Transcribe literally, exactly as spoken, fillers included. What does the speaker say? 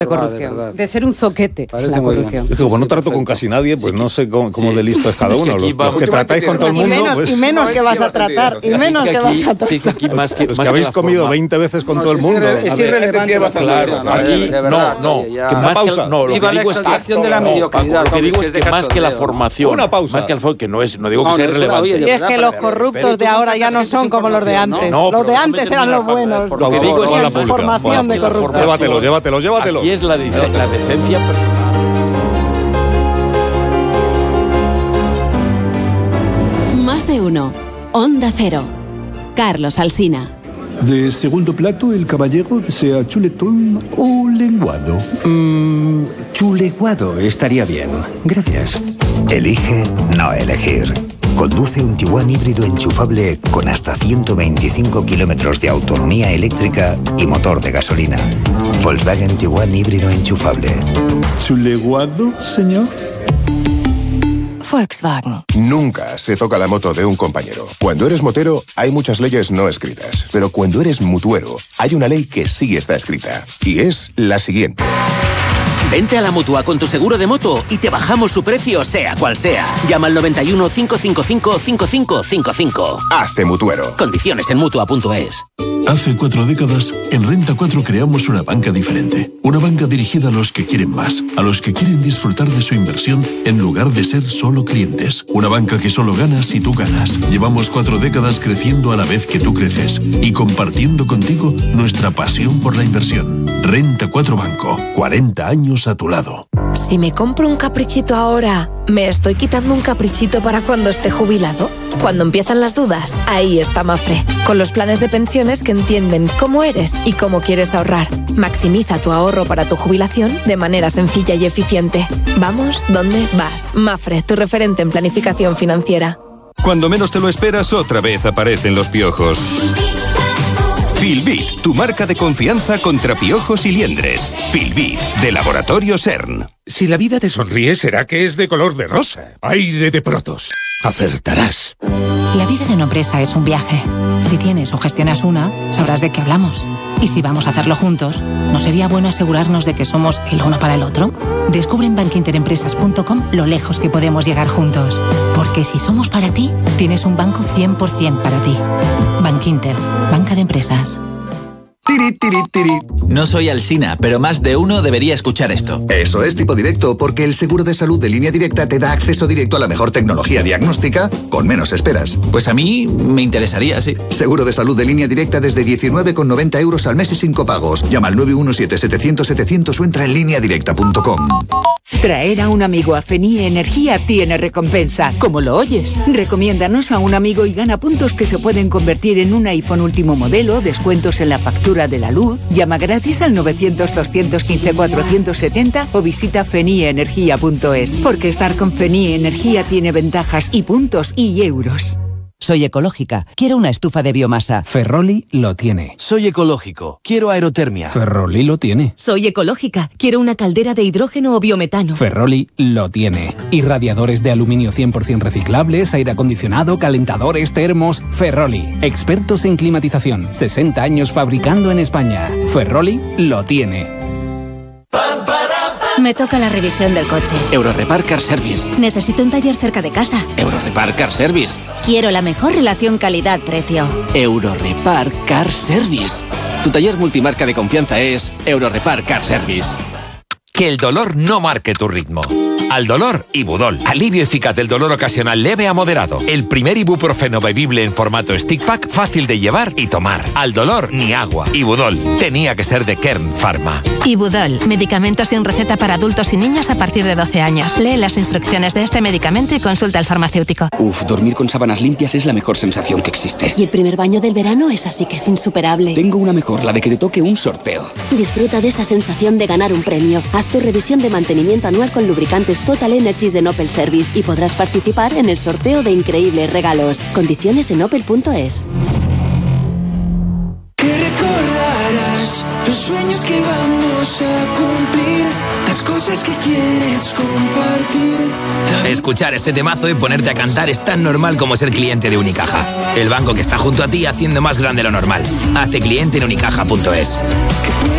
de corrupción, de, de ser un zoquete. Parece la corrupción. Es que como no trato con casi nadie, pues no sé cómo, cómo sí. de listo es cada uno. Los, los que tratáis con todo el mundo, y menos, pues... y menos que vas a tratar, y menos que vas a tratar. Sí, que aquí más que, los más que habéis que comido forma. veinte veces con no, todo el mundo. Es irrelevante. Claro, aquí no, no, que más que no, lo que digo es que de la mediocridad. Lo que digo es que más que la formación, una pausa. más que el que no es, no digo que sea irrelevante. Y es que los corruptos de ahora ya no son como los de antes. Los de antes eran los buenos. Lo que digo es la formación de corruptos. Llévatelo, llévatelo, llévatelo. Aquí es la decencia personal. Más de uno. Onda Cero. Carlos Alsina. De segundo plato, el caballero desea chuletón o lenguado. Mmm, chuleguado estaría bien. Gracias. Elige no elegir. Conduce un Tiguan híbrido enchufable con hasta ciento veinticinco kilómetros de autonomía eléctrica y motor de gasolina. Volkswagen Tiguan híbrido enchufable. ¿Chuleguado, señor? Volkswagen. Nunca se toca la moto de un compañero. Cuando eres motero, hay muchas leyes no escritas. Pero cuando eres mutuero, hay una ley que sí está escrita. Y es la siguiente. Vente a la Mutua con tu seguro de moto y te bajamos su precio, sea cual sea. Llama al noventa y uno, cinco cinco cinco, cinco cinco cinco cinco. Hazte mutuero. Condiciones en mutua punto es. Hace cuatro décadas, en Renta cuatro creamos una banca diferente. Una banca dirigida a los que quieren más, a los que quieren disfrutar de su inversión en lugar de ser solo clientes. Una banca que solo gana si tú ganas. Llevamos cuatro décadas creciendo a la vez que tú creces y compartiendo contigo nuestra pasión por la inversión. Renta cuatro Banco, cuarenta años a tu lado. Si me compro un caprichito ahora, ¿me estoy quitando un caprichito para cuando esté jubilado? Cuando empiezan las dudas, ahí está Mafre, con los planes de pensiones que entienden cómo eres y cómo quieres ahorrar. Maximiza tu ahorro para tu jubilación de manera sencilla y eficiente. Vamos, ¿dónde vas? Mafre, tu referente en planificación financiera. Cuando menos te lo esperas, otra vez aparecen los piojos. Filbit, tu marca de confianza contra piojos y liendres. Filbit, de Laboratorio CERN. Si la vida te sonríe, será que es de color de rosa. Aire de Protos. Acertarás. La vida de una empresa es un viaje. Si tienes o gestionas una, sabrás de qué hablamos. Y si vamos a hacerlo juntos, ¿no sería bueno asegurarnos de que somos el uno para el otro? Descubre en bankinterempresas punto com lo lejos que podemos llegar juntos. Porque si somos para ti, tienes un banco cien por ciento para ti. Bankinter, banca de empresas. Tiri, tiri, tiri. No soy Alsina, pero más de uno debería escuchar esto. Eso es Tipo Directo, porque el seguro de salud de Línea Directa te da acceso directo a la mejor tecnología diagnóstica con menos esperas. Pues a mí me interesaría, sí. Seguro de salud de Línea Directa desde diecinueve con noventa euros al mes y cinco pagos. Llama al nueve uno siete, setecientos, setecientos o entra en línea directa punto com. Traer a un amigo a Fenie Energía tiene recompensa, como lo oyes. Recomiéndanos a un amigo y gana puntos que se pueden convertir en un iPhone último modelo, descuentos en la factura de la luz. Llama gratis al novecientos, doscientos quince, cuatrocientos setenta o visita fenie energía punto es. Porque estar con Fenie Energía tiene ventajas y puntos y euros. Soy ecológica. Quiero una estufa de biomasa. Ferroli lo tiene. Soy ecológico. Quiero aerotermia. Ferroli lo tiene. Soy ecológica. Quiero una caldera de hidrógeno o biometano. Ferroli lo tiene. Irradiadores de aluminio cien por ciento reciclables, aire acondicionado, calentadores, termos. Ferroli. Expertos en climatización. sesenta años fabricando en España. Ferroli lo tiene. Me toca la revisión del coche. Eurorepar Car Service. Necesito un taller cerca de casa. Eurorepar Car Service. Quiero la mejor relación calidad-precio. Eurorepar Car Service. Tu taller multimarca de confianza es Eurorepar Car Service. Que el dolor no marque tu ritmo. Al dolor, Ibudol. Alivio eficaz del dolor ocasional leve a moderado. El primer ibuprofeno bebible en formato stick pack, fácil de llevar y tomar. Al dolor, ni agua. Ibudol. Tenía que ser de Kern Pharma. Ibudol. Medicamento sin receta para adultos y niños a partir de doce años. Lee las instrucciones de este medicamento y consulta al farmacéutico. Uf, dormir con sábanas limpias es la mejor sensación que existe. Y el primer baño del verano es así que es insuperable. Tengo una mejor, la de que te toque un sorteo. Disfruta de esa sensación de ganar un premio. Haz tu revisión de mantenimiento anual con lubricantes Total Energies de Opel Service y podrás participar en el sorteo de increíbles regalos. Condiciones en opel punto es. Que recordarás los sueños que vamos a cumplir, las cosas que quieres compartir. Escuchar este temazo y ponerte a cantar es tan normal como ser cliente de Unicaja. El banco que está junto a ti haciendo más grande lo normal. Hazte cliente en unicaja punto es.